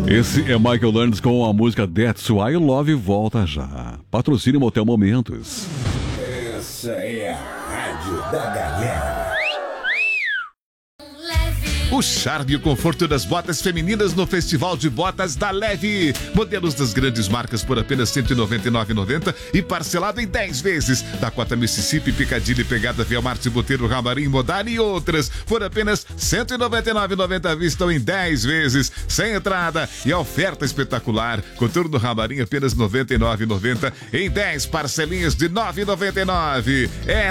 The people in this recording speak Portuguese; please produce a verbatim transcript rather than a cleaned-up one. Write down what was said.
Esse é Michael Learns com a música That's Why I Love You. Volta já. Patrocínio Motel Momentos. Essa é a Rádio da Galera. O charme e o conforto das botas femininas no Festival de Botas da Leve. Modelos das grandes marcas por apenas cento e noventa e nove reais e noventa centavos e parcelado em dez vezes. Dakota, Mississippi, Piccadilly, Pegada, Via Marte, Boteiro, Ramarim, Modari e outras por apenas cento e noventa e nove reais e noventa centavos. Estão em dez vezes, sem entrada e a oferta espetacular. Coturno Ramarim apenas noventa e nove reais e noventa centavos em dez parcelinhas de nove reais e noventa e nove centavos. É